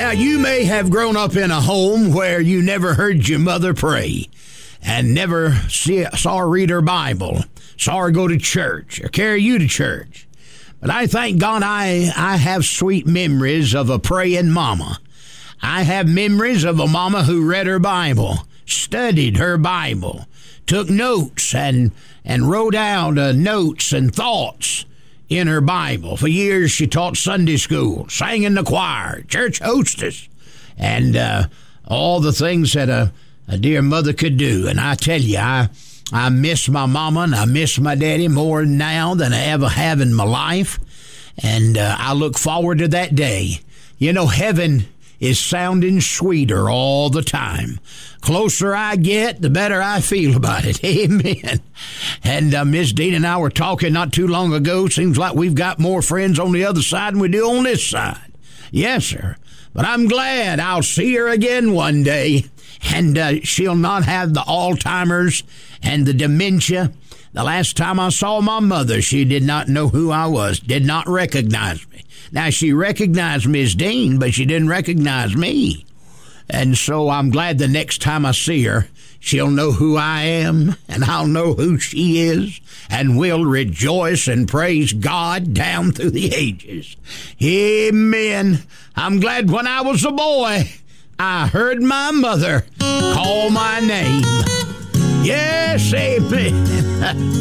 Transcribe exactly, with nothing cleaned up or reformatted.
Now, you may have grown up in a home where you never heard your mother pray and never see, saw her read her Bible, saw her go to church or carry you to church. But I thank God I, I have sweet memories of a praying mama. I have memories of a mama who read her Bible, studied her Bible, took notes and, and wrote out uh, notes and thoughts in her Bible. For years, she taught Sunday school, sang in the choir, church hostess, and uh, all the things that a, a dear mother could do. And I tell you, I I miss my mama and I miss my daddy more now than I ever have in my life. And uh, I look forward to that day. You know, heaven is sounding sweeter all the time. Closer I get, the better I feel about it. Amen. And uh, Miss Dean and I were talking not too long ago. Seems like we've got more friends on the other side than we do on this side. Yes, sir. But I'm glad I'll see her again one day, and uh, she'll not have the Alzheimer's and the dementia. The last time I saw my mother, she did not know who I was, did not recognize me. Now, she recognized Miss Dean, but she didn't recognize me. And so I'm glad the next time I see her, she'll know who I am, and I'll know who she is, and we'll rejoice and praise God down through the ages. Amen. I'm glad when I was a boy, I heard my mother call my name. Yes, amen.